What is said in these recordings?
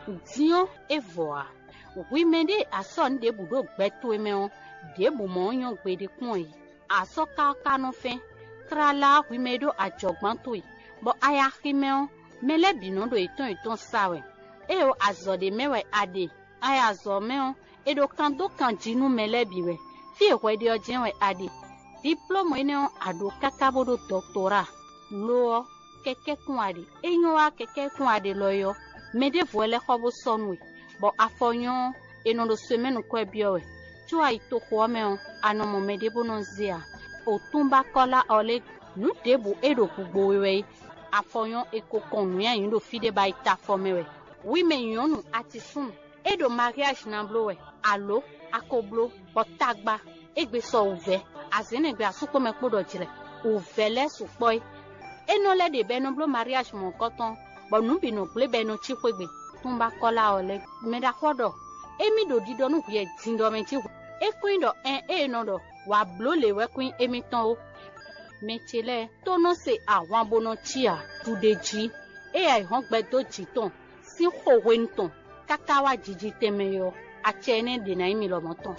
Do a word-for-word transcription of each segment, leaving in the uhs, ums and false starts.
Dion evoa. Oui mede ason de budo beto emeo de bumonyo gbede kwon. Aso ka kanofen. Trala oui medo ajogbanto. Bo aya kimeo mele binondo iton iton sawe. Eo azode mewe ade. Aya zo meo edo kando kanjinu mele biwe. Fi wede ojenwe ade. Diplôme ene ado kakabodo doctorat. Lo keke kwade. Enyo wa keke kwade loyo. Mede voile khobo sonwe. Bo afonyo eno do semaine ko biowe. Chua ito kwome ano mo mede bononzia. Otumba kola ole nu debu edo kugbowe. Afonyo ekokonu ya yindo fide ba ita fomewe. Oui men yonu atisun. Edo mariage namblowe. Alo akoblo botagba egbe so uve. Azene gbe asuko me kpodo jire. Uve le supoi. Eno le de benoblo mariage mon coton. Bonu bino ple beno chikwegbe. Tumba kola ole meda kodo. Emi do dido nu ye tindo menti. E queen do en e no do wa blo le we queen emi ton o. Mechele tono se àwọn bono chia tudeji. E ai hon gbe do jiton. Si ho wenton. Kakawa jiji temeyo. Achene de na imi lo moton.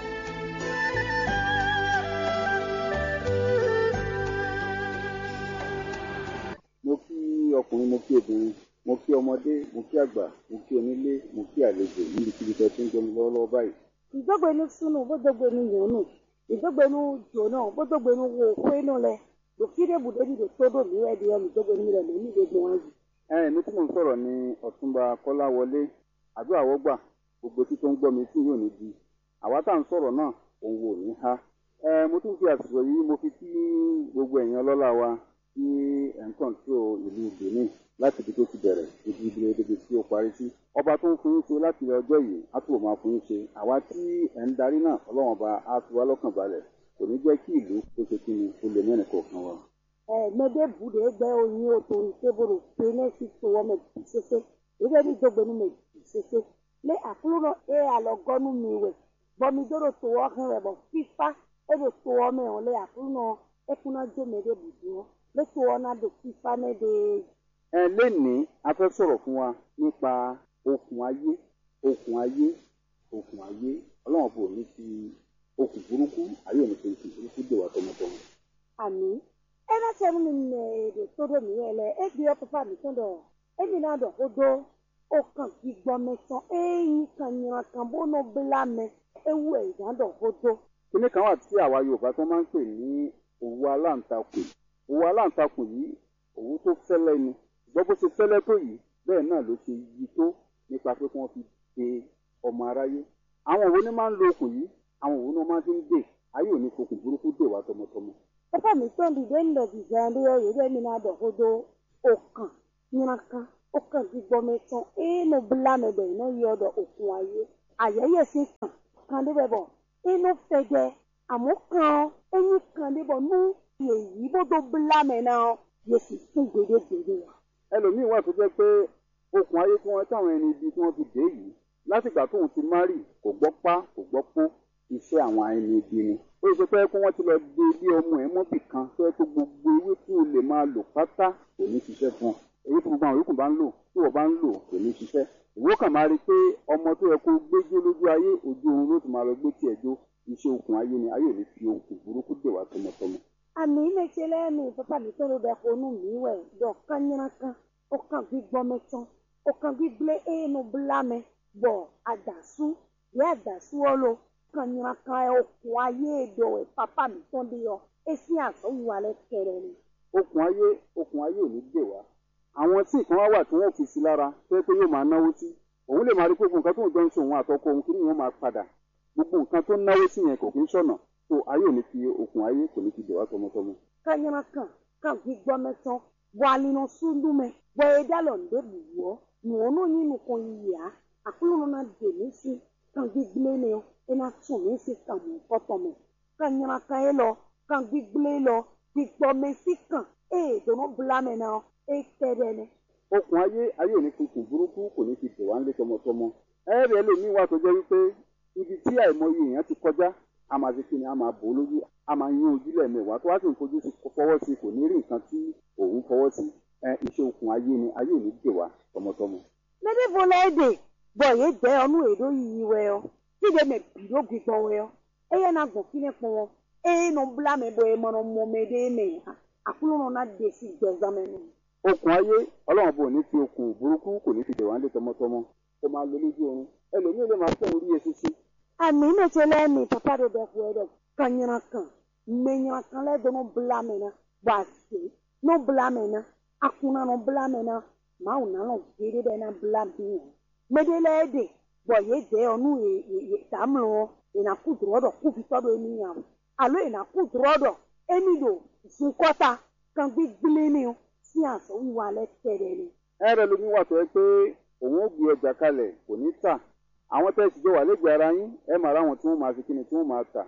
Mo kí ọkùnrin, mo kí obìnrin, mo kí ọmọdé, mo kí àgbà, mo kí onílé, mo kí àlejò níbi tí ibi tó ń gbé lọ́wọ́lọ́wọ́ báyìí. Ìdọ́gbẹ́nu sunu bó dọ́gbẹ́nu yòónù, ìdọ́gbẹ́nu jòónà bó dọ́gbẹ́nu wo òkú inú lẹ, lòkìdé bùdóni lò tódò níwẹ̀ di ẹnu ìdọ́gbẹ́nu rẹ̀ lónìí gbogbo wọn jù. Ẹ mi tí mò ń sọ̀rọ̀ ni Ọ̀túnba Kọ́láwọlé, àdúrà wọ́gbà, gbogbo tí tó ń gbọ́ mi tí yóò ní di. Àwa tá à ń sọ̀rọ̀ náà, òun wò ní há. Ẹ mo tún fi àsìkò yìí mo fi kí gbogbo ẹ̀yin ọlọ́lá wa tí ẹ̀ ń kọ̀ǹtró ìlú Benin láti ibi tó ti bẹ̀rẹ̀ ibi ibi ibi tí ó parí sí. Ọba tó ń fún yín ṣe láti ọjọ́ yìí á túbọ̀ máa fún yín ṣe. Àwa tí ẹ̀ ń darí náà Ọlọ́run ọba á fi wá lọ́kàn balẹ̀. Kò ní jẹ́ kí ìlú tó ṣe kí ni ó lè mẹ́rin kọ̀ọ̀kan wa. Ẹ mẹdẹ bude gbẹ oyin o torí tébòrò pẹnẹ sí tòwọ́ mẹ bì sẹsẹ lóde ní dọ́gbẹ́nu mẹ bì sẹsẹ lé àkúrò náà ẹ àlọ́gọ́nu mi wẹ̀ bọ́mi dọ́rọ̀ tòwọ́ hàn rẹ̀ bọ̀ fífa ẹ bẹ tòwọ́ mẹ wọn lé àkúrò náà ẹ kúnná jó mẹdẹ bùdú wọn lé tòwọ́ náà dò fífa mẹdẹ. Ẹ lénìí a fẹ́ sọ̀rọ̀ fún wa nípa okùn ayé okùn ayé okùn ayé Ọlọ́run bò ní ti okùn burúkú ayé òní fi okùn burúkú dè wá tọmọtọmọ. Àmì ẹ náà ṣe mú mi nà èdè tó dé mi yẹn lẹ ẹ bí ọkọ fà mí tó dọ ẹ mi náà dọ odò ó kàn kí gbọ́ mẹ́tàn ẹ̀yìn kan yìnyín kan bó ná bílá mẹ ewu ẹ̀ ìdádọ̀ odò. Kíní kan wà tí àwa Yorùbá tó máa ń pè ní òwú aláǹtakùn òwú aláǹtakùn yìí òwú tó fẹ́lẹ́ ni ṣùgbọ́n bó ṣe fẹ́lẹ́ tó yìí bẹ́ẹ̀ náà ló ṣe yí tó nípa pé kí wọ́n fi de ọmọ aráyé. Àwọn òwú ni máa ń lo okùn yìí àwọn òwú ni wọ́n máa fi ń dè ayé òní fokùn burúkú dè wá tọmọtọmọ. Ẹ̀fọ́ mi tó ń dìde ń lọ dìde ẹni ọ̀yọ́ rẹ̀ mi náà dọ̀ odò ọ̀kan yìnyín kan ó kàn kí gbọ́ mẹ́tàn ẹ̀ẹ́nù bílá mẹ́bẹ̀ iná yí ọ̀dọ̀ òkun ayé àyẹ̀yẹ̀ sí kàn kan débẹ̀ bọ̀ inú fẹ̀gẹ̀ àmọ́ kan ẹ̀yìn kan débọ̀ nú èyí bó tó bílá mẹ́ náà yẹ sì tún gbèdégbèdé wa. Ẹlòmíì wà tó jẹ́ pé okùn ayé tí wọ́n táwọn ẹni ibi tí wọ́n fi dé yìí látìgbà tóun ti márì kò gbọ́ pá kò gbọ́ pó iṣẹ́ àwọn ẹni ibi ni. Ó ṣe pé kí wọ́n ti lọ gbé ilé ọmọ ẹ̀ mọ́bì kan tó yẹ kó gbogbo ewé tí o lè máa lò pátá kò ní ṣiṣẹ́ fún ọ. Èyí tí gbogbo àwọn yòókù bá ń lò tí wọ́n bá ń lò kò ní ṣiṣẹ́. Ìwọ kàn máa rí i pé ọmọ tó yẹ kó gbéjó lójú ayé ojú oorun ló ti máa lọ gbé tiẹ̀ jó iṣẹ́ okùn ayé ni ayé ò ní fi okùn burúkú dè wá tọmọtọmọ. Àmì méje lẹ́nu pápá mi tó ló bẹ fonú mi wẹ̀ dọ̀ kányánná kan ó kàn gbígbọ́ mẹ́tàn ó kàn gbígbé ẹ̀ẹ́nù bílá mẹ́ bọ̀ àdàsú bí àdàsú ọlọ kanyina kan okùn ayé èdò ẹ̀ pápá mi tó dé yọ èsì àsọ̀wù alẹ́ kẹrẹ ni. Okùn ayé okùn ayé ò ní dè wá. Àwọn tí nǹkan wá wà tí wọ́n fi sí lára tó yẹ pé yóò máa náwó sí òun lè máa rí pé gbogbo nǹkan tó ń jọ ń ṣe òun àtọkọ òun kí ni yóò máa padà gbogbo nǹkan tó náwó sí yẹn kò kí ń ṣọ̀nà tó ayé ò ní fi okùn ayé kò ní fi dè wá tọmọtọmọ. Kanyina kan kan gbígbọ́ mẹ́tàn bọ̀ àlìnà súndú mẹ́ bọ̀ ẹ̀dá lọ ǹdẹ́ bùwọ́ nùwọ́nù yín nìkan yìí àkúlù náà dè mí sí kan gbígbé ni ọ ina tún mí sí kan mọ̀ kọ́tọ̀ mọ̀ kanyina kan yẹ lọ kan gbígbé lọ gbígbọ́ mẹ́ sí kan ẹ̀ dùnú bílá mẹ́ náà ẹ̀ tẹ̀rẹ̀ ni. Okùn ayé ayé ò ní fi okùn burúkú kò ní fi dè wá ńlé tọmọtọmọ. Ẹ̀rì ẹlòmíín wà tó jẹ́ wípé ibi tí àìmọye èèyàn ti kọjá a máa ṣe kí ni a máa bò ó lójú a máa yín ojú lẹ́ẹ̀mẹ́wàá tó wá sì ń fojú sí fọwọ́ sí kò ní rí nǹkan tí òun fọwọ́ sí iṣẹ́ okùn ayé ni ayé ò ní dè wá tọmọtọmọ. Lédè volede bo ye de onu edo yi we o ti de me biro gbigbo we o eye na gbon kini pon e no bla me bo e mo no mo me de me akulo no na de si gbezamenu okùn ayé ọlọ́run bò ní fi okùn burúkú kò ní fi dè wá lé tọmọtọmọ kó máa lo lójú oorun ẹlòmíì lè máa fún orí eṣinṣin. àmì mẹ́tẹ́lẹ́ mi papa de bẹ fún ẹ dẹ kanyina kan mẹnyina kan lẹ dọ no bla me na wà sí no bla me na akuna no bla me na màá wò nánà gbére bẹ na bla mi yẹn mẹdẹlẹ de bọ ye dẹ ọnu ye ye tàmlọ ìnàkú dùrọdọ kú fi tọdọ ẹni yàn alo ìnàkú dùrọdọ ẹni do sunkọta kan gbígbélé ni o sí àṣọ wíwá lẹ́tẹ̀rẹ̀ ni. ẹ rẹ lómi wà tó ẹ pé òun ó gbé ọjà kalẹ̀ kò ní tà àwọn tẹ́sí jọ wà lẹ́gbẹ̀ẹ́ ara yín ẹ máa ráwọn tí wọ́n máa fi kíni tí wọ́n máa tà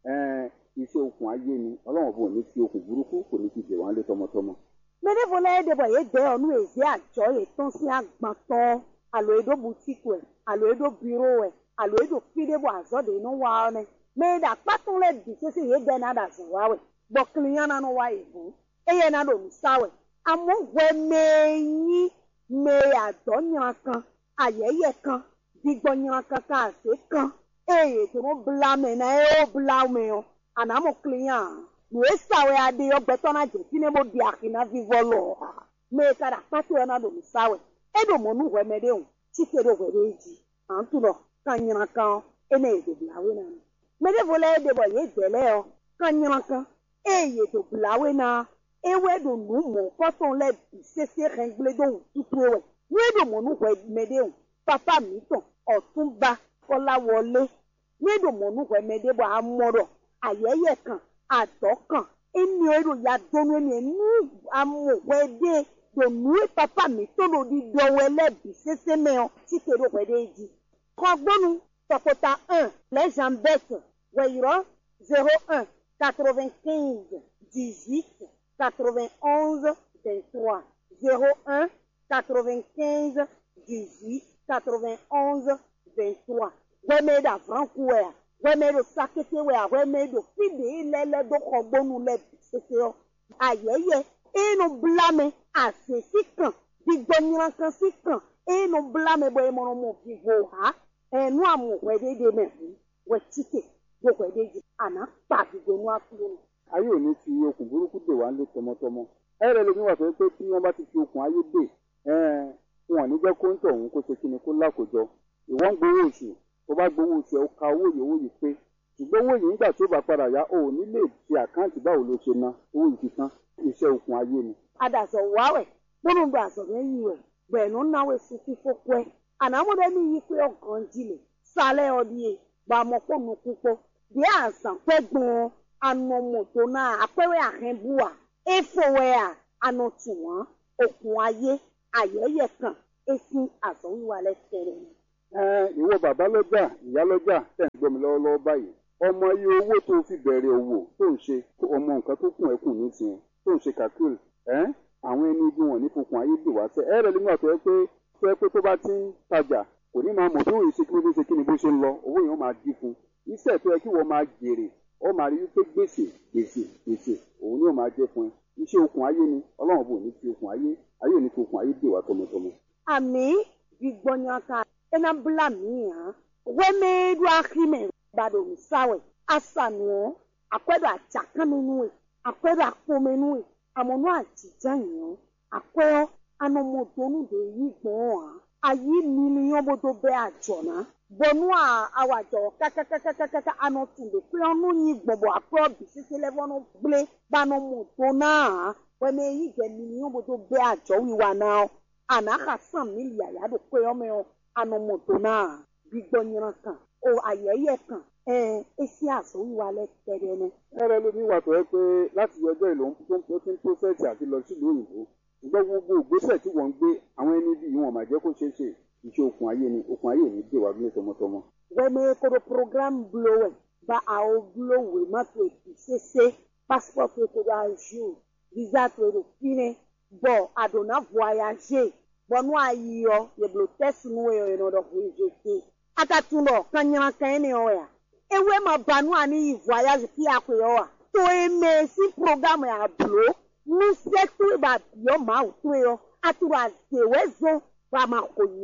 iṣẹ́ okùn ayé ni ọlọ́run bò ní fi okùn burúkú kò ní fi dè wọ́n lé tọmọtọmọ. mẹ́rẹ́fọ́lẹ́ ẹ̀dẹ̀bọ̀ yé dẹ́ ọ̀nù èzí àjọ ètò sí àgbàtọ́ àlọ́ èdò bùtíkù ẹ̀ àlọ́ èdò bírò ẹ̀ àlọ́ èdò fídébọ̀ àzọ́dẹ̀ inú wa ọ̀nẹ́ mẹ́ẹ̀dà pátúnlẹ̀ dì sẹ́sẹ́ yé dẹ́ náà dàzọ̀ wáwẹ̀ gbọ̀kìlìyàn náà wá ìbú ẹ̀yẹ náà lò ní sáwẹ̀ amúgbẹ mẹ́yìn mẹ́ àdọ́nyàn kan àyẹ̀yẹ̀ kan gbígbọ́nyàn kan káàsì kan èyí tó ń bla mẹ́ náà ẹ̀ ó bla mẹ́ o ànámọ̀ kìlìyàn lóye sáwẹ̀ adé ọgbẹ́tọ́ náà jẹ́ kí ni mo di àkínná fífọ́ lọ mẹ́ kára pátó ẹ̀ náà lò ní sáwẹ̀ ẹ̀ dò mọ́ nù wẹ́mẹ́dẹ́ o títẹ̀ dò wẹ́rẹ́ èjì à ń tún lọ kanyàn kan ẹ̀ náà èdè bláwé náà mẹ́dẹ́fọ́lẹ́ ẹ̀ dẹ̀bọ̀ yé dẹ̀lẹ́ ọ kanyàn kan èyí èdè bláwé náà ewe do nu mo kɔtɔn lɛ sese rɛngbile do tutu wɛ nue do mo nu wɛ mɛde o papa mi tɔn ɔtunba kɔlawɔle nue do mo nu wɛ mɛde bɔ amɔrɔ ayɛyɛ kan adɔ kan eni do ya donu eni nu amu wɛ de do nue papa mi to do di dɔwɛ lɛ bi sese mɛ o tite do wɛ de di kɔgbɔnu tɔkota un les jambette wɛyirɔ zéro un quatre-vingt-quinze dix-huit quatre-vingt-onze vingt-trois zéro un quatre-vingt-quinze dix-huit quatre-vingt-onze vingt-trois wẹ́mẹ́ dà franku wẹ̀ à wẹ́mẹ́ dò sakete wẹ̀ à wẹ́mẹ́ dò fìdí lẹ́lẹ́ dò kọ́gbónú lẹ́ sese ọ́ ayẹyẹ inú blámẹ́ àṣẹ̀sí kan gbígbọ́nyìnrán kan sí kan inú blámẹ́ bọ́ ẹ̀mọ́ràn mọ̀ fìfò ha ẹ̀nu àmọ̀ wẹ́dẹ́dẹ́ mẹ́fún wẹ́ títẹ̀ bó wẹ́dẹ́dẹ́ àná pàdùgbò ní àkúrò náà. ayé ò ní fi okùn burúkú dè wá lé tọmọtọmọ ẹ rẹ lómi wà tó pé tí wọ́n bá ti fi okùn ayé dè wọn ò ní jẹ́ kó ń tọ̀ òun kó ṣe kíni kó lákòjọ ìwọ ń gbowó oṣù tó bá gbowó oṣù ẹ ó ka owó yìí owó yìí pé ṣùgbọ́n owó yìí nígbà tó bá padà yá o ò ní lè fi àkáǹtì báwo ló ṣe ná owó yìí ti tán iṣẹ́ okùn ayé ni. adàsọ̀ wáwẹ̀ gbólóńgbò àsọ̀rọ̀ ẹ̀yìn rẹ̀ gbẹ̀nú náwó èso fífó pẹ́ ànámọ́dé ní yí pé ọkàn jìnlẹ̀ sálẹ̀ ọdíye gbàmọ́pọ̀nù púpọ̀ bí àṣà pẹ́ gbọ́n anomoto náà apẹ̀rẹ̀ àhẹ́bùà efowẹ́à anotuwọ́n okùn ayé ayẹyẹ kan esi àsọ̀wíwá lẹ́tẹ̀rẹ̀ ni. ẹ ìwọ bàbá lọ́jà ìyá lọ́jà tẹ̀ ń gbọ́ mi lọ́wọ́lọ́wọ́ báyìí ọmọ iye owó tó fi bẹ̀rẹ̀ òwò tó ń ṣe ọmọ nǹkan tó kùn ẹ̀kùn nísìnyẹn tó ń ṣe kàkúrì ẹ àwọn ẹni ibi wọn ní fokùn ayé dè wá sẹ ẹ rẹ nígbà tó yẹ pé tó yẹ pé tó bá ti ń tajà kò ní máa mọ̀ bí òye ṣe kí ló dé ṣe kí ni bó ṣe ń lọ owó yẹn ó máa dín fún iṣẹ́ tó yẹ kí wọ́n máa jèrè ó máa rí wípé gbèsè gbèsè gbèsè òun ni ó máa jẹ fún ẹ iṣẹ́ okùn ayé ni ọlọ́run bò ní fi okùn ayé ayé ò ní fi okùn ayé dè wá tọmọtọmọ. àmì gbígbọ́nyaka ẹ̀nà bla mi hàn wẹ́mẹ́ẹ́dù ahimẹ̀ gbàdọ̀ nsáwẹ̀ asànùọ́ àpẹ́dọ̀ àjàkánnínú ẹ̀ àpẹ́dọ̀ àpọ́mẹ́nú ẹ̀ àmọ́nú àjíjà yẹn àpẹ́ọ́ anamọ̀dọ́nùdè yìí gbọ́n hàn ayé mílíọ̀nù bọ́dọ̀ bẹ́ẹ̀ àjọ̀nà bọ̀nú àwàjọ kàkàkàkàkàkà anọ̀túndé pé ọ̀nù yìí gbọ̀bọ̀ àpẹ́ ọ̀bì sísè lẹ́fọ̀nù gblé gbanọ̀mọ̀tò náà wẹ́mẹ́ yìí jẹ́ mílíọ̀nù bọ́dọ̀ bẹ́ẹ̀ àjọ wíwá náà ànáka sàn mílíà yàdó pé ọmọ ẹ̀ anọ̀mọ̀tò náà gbígbọ́nyìnrán kan o ayẹyẹ kan ẹ̀ esi àṣọ wíwá lẹ́tẹ̀rẹ̀ ni. ẹrẹ lómi wà tó yẹ pé láti ọjọ́ ìlú tó ti ń pọ́sẹ̀tì àti lọ sílùú òyìnbó ṣùgbọ́n gbogbo ògbésẹ̀ tí wọ́n ń gbé àwọn ẹni bí wọn máa jẹ́ kó ṣeé ṣe iṣẹ́ okùn ayé ni okùn ayé ni dè wá bí tọmọtọmọ. wẹ́mẹ́ kóró program blowẹ̀ bá àwọn blowẹ̀ mọ́tò ètò ṣẹṣẹ passport ètò àjò visa tó ètò fínẹ bọ̀ àdùnnà voyager bọ̀nú ayíyọ yẹ̀bùrọ̀ tẹ̀sínú ẹ̀yọ̀ ìrìnàdọ̀ fún ìjọsìn akatúndọ̀ kanyana kanyana ọ̀ yà ewé ma banu àní voyage kí a pè ọ́ wà tó ẹ̀mẹ́ sí program yà bló musẹ́tò ìbà bíọ́ máa wò tó yọ àtúrò àzèwé zọ wà máa kò yà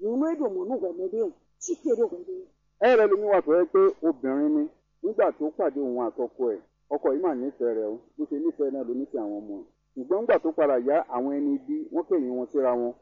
nínú èdè òmùnú wẹ̀mẹ́dẹ́ òun chíkèrè wẹ̀mẹ́dẹ́. ẹ rẹ lómi wà tó yẹ pé obìnrin ni nígbà tó pàdé òun àtọkọ ẹ̀ ọkọ yìí mà nífẹ̀ẹ́ rẹ̀ o bó ṣe nífẹ̀ẹ́ náà ló nífẹ̀ẹ́ àwọn ọmọ ẹ̀ ṣùgbọ́n nígbà tó padà yá àwọn ẹni bí wọ́n kẹ̀yìn wọn síra wọn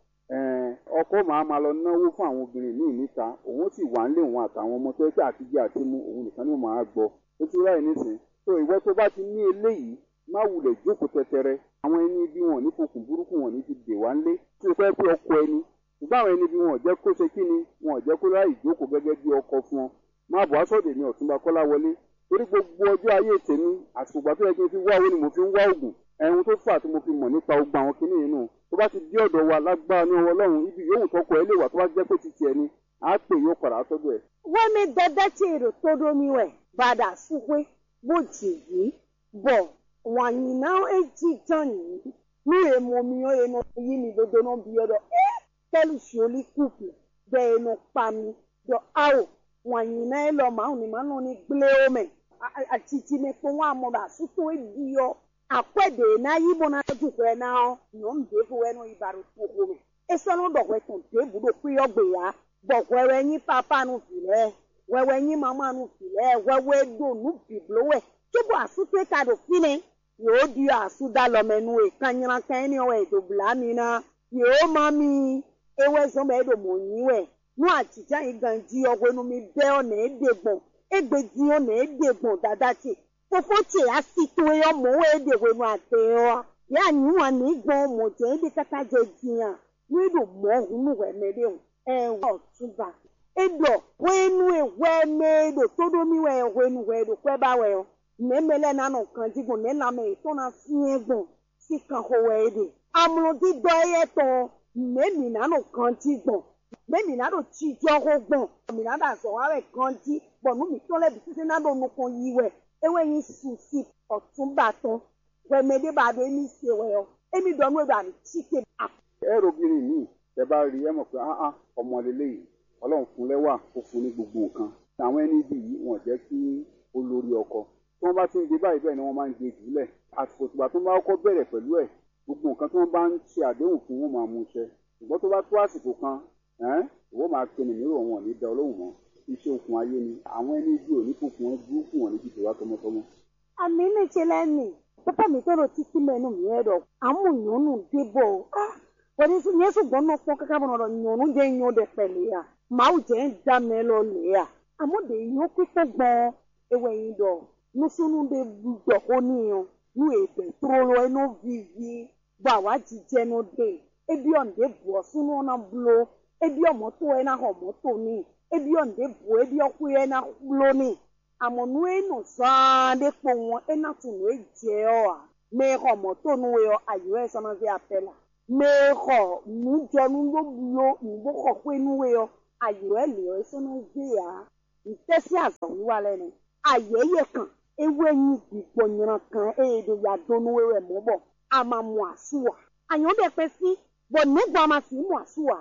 ọkọ máa máa lọ náwó fún àwọn obìnrin míì níta òun sì wà ń lé òun àtàwọn ọmọ tó yẹ kí àtijọ́ àti mú òun nìkan ní òun máa gbọ́ ó ti ráì nísìn tó ìwọ tó bá ti ní eléyìí má wulẹ̀ jókòó tẹtẹrẹ àwọn ẹni bí wọn ní fokùn burúkú wọn ní ti dè wá ńlé tí o fẹ́ pé ọkọ ẹni ṣùgbọ́n àwọn ẹni bí wọn ò jẹ́ kó ṣe kí ni wọn ò jẹ́ kó ráì jókòó gẹ́gẹ́ bí ọkọ fún ọ má bọ̀ aṣọ́dẹ̀ ní Ọ̀túnba Kọ́láwọlé torí gbogbo ọjọ́ ayé tèmi àsìkò tó yẹ kí n fi wá owó ni mo fi ń wá oògùn ẹ̀hún tó fà tí mo fi mọ̀ nípa ogun àwọn kinní yìí nù tó bá ti dé ọ̀dọ̀ wa lágbára ní ọwọ́ Ọlọ́run ibi yòówù tọkọ ẹ lè wà tó bá jẹ́ pé ti tiẹ̀ ni á pè yóò padà sọ́dọ̀ ẹ̀. wọ́n mi dẹ́dẹ́ tí èrò tó domi wẹ̀ bàdà súpé bó jì yìí bọ̀ wọ̀nyí náà ẹ jí jọ nìyí ní èèmọ̀ mi ó ẹnu yí mi dodo náà bí ọ̀dọ̀ ẹ́ tẹ́lù sọ́ọ́lì kùpù bẹ́ ẹnu pa mi dọ̀ áwò wọ̀nyí náà ẹ lọ màá ní màá náà ní gblé omi àtìtì mi fún wọn àmọ̀dà sútó èdè yọ akwede na yibo na dukwe na no mbefu wenu ibaru tukumi esonu dokwe ton tebu do pe ogbe ya bokwe yin papa nu file wewe yin mama nu file wewe do nu biblowe tubu asute ka do fine yo di asu da lo menu e kanyira kan ni o e do bla mi na yo mami ewe so me do mo yin we nu atija yin ganji ogwenu mi be o na edegbon egbeji o na edegbon dada ti Fofoche asito yo mo ede wenu ateo ya nyuwa ni gbon mo je de kaka je jian ni do mo hunu we mede o e Ọ̀túnba edo wenu e we medo todo mi we wenu we do kwe ba we o memele na no kan jigun ne na me to na fi egbon si kan ho we ede amro di do ye to memi na no kan jigun memi na do chi jo ho gbon mi na da so wa we kan ji bonu mi to le bi si na do nu kan yi we ewe yin susi Ọ̀túnba tán wẹmẹdẹ bá dé ní ṣe wẹyọ èmi dọ̀nù ẹ̀dọ̀ àmì chíkè. ẹ robìnrin mi ẹ bá rí ẹ mọ̀ pé áá ọmọ lélẹ́yìí Ọlọ́run fún lẹ́wà ó fún ní gbogbo nǹkan àwọn ẹni bí yìí wọ́n jẹ́ kí olórí ọkọ tí wọ́n bá ti ń gbé báyìí bẹ́ẹ̀ ni wọ́n máa ń gbé jùlẹ̀ àsìkò tìgbà tó bá kọ́kọ́ bẹ̀rẹ̀ pẹ̀lú ẹ̀ gbogbo nǹkan tí wọ́n bá ń ṣe àdéhùn fún wọn máa mú ṣẹ ṣùgbọ́n tó bá tó àsìkò kan ìwọ máa pe nìmíràn wọn ò ní da Ọlọ́run mọ́ iṣẹ́ okùn ayé ni àwọn ẹni bí òní kòkùn wọn burúkú wọn níbi ìjọba tọmọtọmọ. àmì mi ṣe lẹ́nu pápá mi tó lọ títí mẹ́nu mi ẹ̀rọ àmúyànnù débọ̀ wọ́n ní yẹn ṣùgbọ́n náà fọ́n kákà bọ̀nà yànnù jẹ́ yan dẹ̀ pẹ̀lẹ́ yà màá jẹ́ ń dá mi lọ lè yà àmúdè yìí ó pípẹ́ gbọ́n ewé yìí dọ̀ nùsùnù dé dọ̀ ó níyan nù èdè tó lọ ẹnu vivi gbà wá jíjẹ́ nù dé ebi ọ̀ǹdẹ̀ bọ̀ sínú ọ̀nà bulo ebi ọ̀mọ́tò ẹ̀ náà ọ̀mọ́tò ní ebi ọ̀ǹdẹ̀ bọ̀ ebi ọ̀kú ẹ̀ náà bulo ní àmọ̀nù ẹ̀nù sáadé pọ̀ wọn ẹ̀ náà tún lè jẹ́ ọ̀ à mẹ́ẹ̀kọ̀ ọ̀mọ́tò nù ẹ̀ ayọ̀ ẹ̀ sọ́nà bí apẹ̀là mẹ́ẹ̀kọ̀ nùjọ́nù ló bulo nùbọ̀kọ̀ pé nù ẹ̀ ayọ̀ ẹ̀ lè ẹ̀ sọ́nà bí yà ìtẹ́sí àzọ̀ wíwá lẹ́nu ayẹyẹ kan ewu ẹyin gbígbọ yìnyín kan èdè yàdónú ẹ̀ mọ́ bọ̀ a máa mú àṣùwà àyàn dẹ̀ pẹ́ sí bọ̀ nígbà máa sì mú àṣùwà.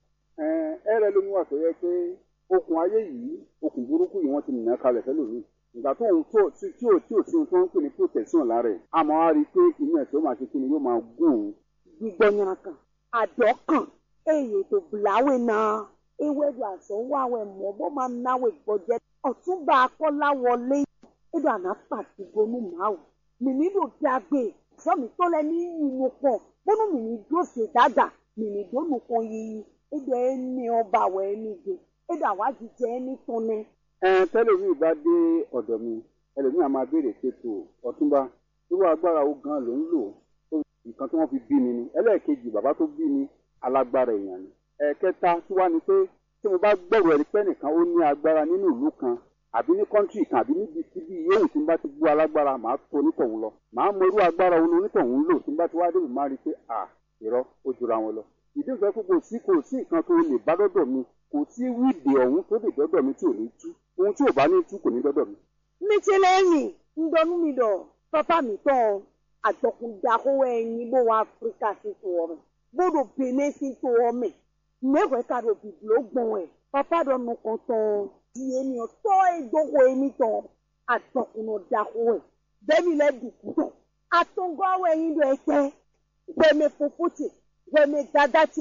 ẹ ẹ rẹ lómi wà tó yẹ pé okùn ayé yìí okùn burúkú yìí wọ́n ti nìyẹn kalẹ̀ fẹ́ lómi ìgbà tó ń tó tí tí ò tí ò tí tó ń pè ní protection lára ẹ̀ àmọ́ á rí i pé inú ẹ̀ tó máa ṣe kí ni yóò máa gún òun. gbígbọ yìnyín kan àdọ́kàn èyí tó bùláwé náà ewédú àsọ̀wáwẹ̀ mọ́ bó máa náwó ìgbọ́jẹ́ Ọ̀túnba Akọ́láwọlé edo anapa ti bonu mawu mini do dagbe so mi to le ni inu pon bonu mini do se dada mini do nu kon yi edo eni oba we ni ge edo awaji je ni tonne. ẹ tẹ́lẹ̀ mi bá dé ọ̀dọ̀ mi ẹlòmíì á máa béèrè ṣètò Ọ̀túnba irú agbára wo gan ló ń lò tó nǹkan tí wọ́n fi bí mi ni ẹlẹ́ẹ̀kejì bàbá tó bí mi alágbára èèyàn ni ẹ̀ẹ̀kẹta tí wá ni pé tí mo bá gbẹ̀rù ẹ̀rí pẹ́ nìkan ó ní agbára nínú ìlú kan àbí ní kọ́ńtì kan àbí níbi síbi yóò tí n bá ti gbọ́ alágbára màá tó onítọ̀hún lọ màá mọ irú agbára wo ni onítọ̀hún lò tí n bá ti wá débi máa rí i pé à irọ́ ó jura wọn lọ. ìdí ìfẹ́ kó kò sí kò sí nǹkan tó lè bá dọ́dọ̀ mi kò sí wíìdì ọ̀hún tó lè dọ́dọ̀ mi tí ò ní tú ohun tí ò bá ní tú kò ní dọ́dọ̀ mi. mi ti lẹ́yìn ń dọnú mi dọ̀ pápá mi tán àjọkùndàkówó ẹyin bó wa Áfíríkà sí tó ọmọ bódò Benin sí tó ọmọ mẹ́wẹ̀ẹ́ kàdó bìbìló gbọ̀n ẹ̀ pápá dọ̀nù kan tán ènìyàn tó ìgbókò èmi tán àtọkùnà dàkú ẹ bẹẹni lẹdùkú tán àtọngọwọ ẹyin lọ ẹsẹ wẹmẹ fòfòtì wẹmẹ dàdàtì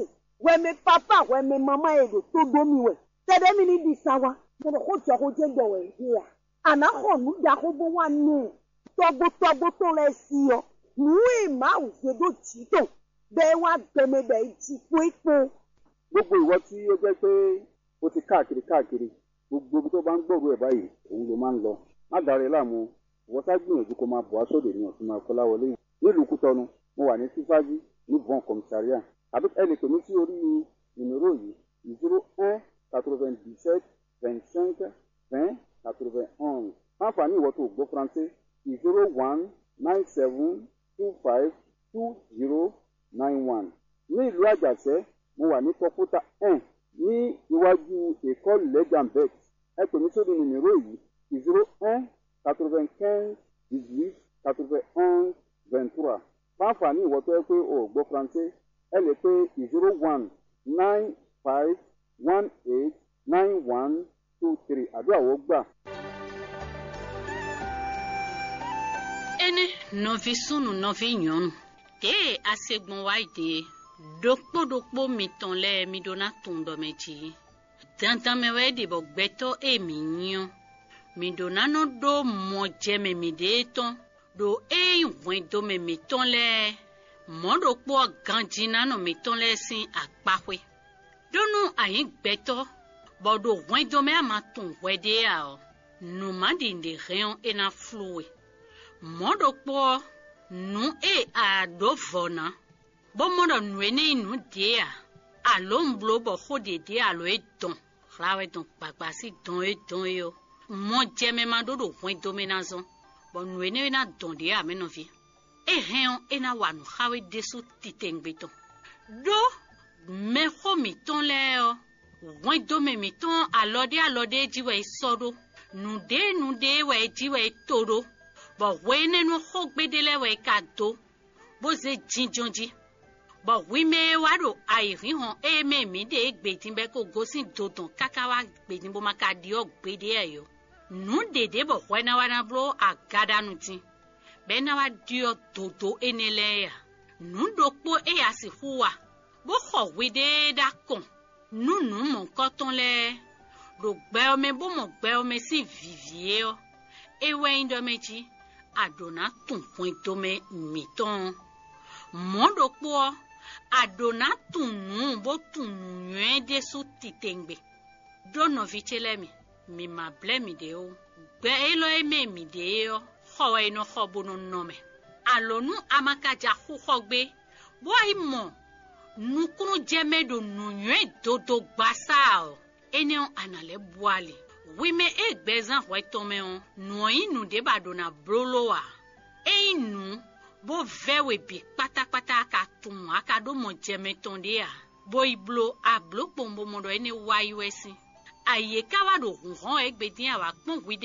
ouais me papa ouais me maman et de tout domi ouais c'est des mini bisawa pour le coup tu as côté de ouais ya ana ko nu da ko bo wa nu tobo tobo to le si o nu e ma o se do ti to be wa gbe me be ti po ipo gbogbo ìwọ tí ó jẹ́ pé ó ti káàkiri káàkiri gbogbo ibi tó bá ń gbòòrò ẹ̀ báyìí òun ló máa ń lọ má dàrẹ́ láàmú ìwọ sá gbìyànjú kó máa bọ̀ á sóde ní ọ̀tún máa kọ́lá wọlé yìí nílùú Kútọ́nù mo wà ní sífájú ní von commissariat àbí ẹ lè pè mí sí orí ìníró yìí zero un quatre-vingt-dix-sept vingt-cinq vingt quatre-vingt-onze fáfàní ìwọ tó gbọ́ faransé zero one nine seven two five two zero nine one ní ìlú Àjàṣẹ́ mo wà ní pọpútà un ní iwájú école legambet ẹ pè mí sórí ìníró yìí zero un quatre-vingt-quinze dix-huit quatre-vingt-onze vingt-trois fáfàní ìwọ tó yẹ pé o gbọ́ faransé ẹ lè pè zero one nine five one eight nine one two three àdúrà wọ́n gbà. ene nɔvi sunu nɔvi nyɔnu ke asegbɔn wa de dokpodokpo mitɔn lɛ midona tun dɔmɛ dzi dandanmɛ wɛ de bɔ gbɛtɔ emi nyɔ midona no do mɔdzɛmɛ mi de tɔn do eyi wɛn domɛ mitɔn lɛ mɔdokpo gandzina no mitɔn lɛ si akpaƒe donu ayi gbɛtɔ bɔ do wɛn domɛ ama tun wɛ de ya o numadi de hɛn ena fluwe mɔdokpo nu e a do vɔna bɔ mɔdɔ nue ne nu de ya alo n blo bɔ xɔ de de alo e dɔn xlawɛ dɔn kpagbasi dɔn e dɔn ye o mɔdzɛmɛ ma do do wɛn domɛ na zɔn bɔ nue ne na dɔn de ya mɛ nɔvi e hɛn ena wa nu xawɛ desu tite ŋgbetɔ do mɛ xɔ mi tɔn lɛ o wɛn domɛ mi tɔn alɔde alɔde dzi wɛ sɔ do nu de nu de wɛ dzi wɛ to do bɔ wɛ ne nu xɔ gbede lɛ wɛ ka do bo ze dzidzi dzi bɔ wi me wa do ayi fi hàn e me mi de gbedi bɛ ko gosi dodon kaka wa gbedi bo ma ka di o gbede yɛ yo nu dede bɔ wɛ na wa na blo agada nu ti bɛ na wa di o dodo ene lɛ ya nu do kpo e ya si fu wa bo xɔ wi de da kɔn nu nu mɔ kɔtɔn lɛ do gbɛ me bo mɔ gbɛ me si vivie o e wɛ yin dɔ me dzi adona tun fún itome mitɔn mɔdokpo adona tunu bo tunu nyuɛ de su titengbe do nɔvi tse lɛ mi mi ma blɛ mi de o gbɛ elɔ eme mi de yɔ xɔwɛ ino xɔ bono nɔmɛ alonu amakadza xuxɔ gbe bo ayi mɔ nukunu jɛmɛ do nu nyuɛ dodo gbasa o ene analɛ buali wime e gbɛzan xɔ etɔmɛ o nɔyi nu de ba dona blolo wa eyi nu bo vɛwe bi kpatakpata aka tun aka do mɔ jɛmɛtɔn de ya bo iblo ablo kpɔnbɔmɔ dɔ ene wa yi wɛ si aye kawa do hun hɔn egbedin awa kpɔn wi de